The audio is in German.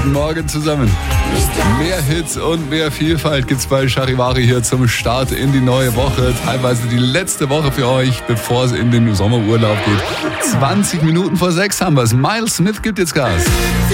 Guten Morgen zusammen. Mehr Hits und mehr Vielfalt gibt's bei Charivari hier zum Start in die neue Woche. Teilweise die letzte Woche für euch, bevor es in den Sommerurlaub geht. 20 Minuten vor 6 haben wir's. Miles Smith gibt jetzt Gas.